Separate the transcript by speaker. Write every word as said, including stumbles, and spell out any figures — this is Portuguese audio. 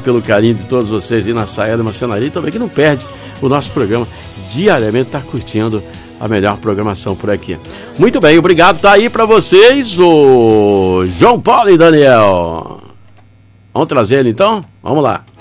Speaker 1: pelo carinho de todos vocês aí na Saia da Marcenaria e também que não perde o nosso programa diariamente, tá curtindo a melhor programação por aqui. Muito bem, obrigado, tá aí para vocês o João Paulo e Daniel. Vamos trazer ele então? Vamos lá.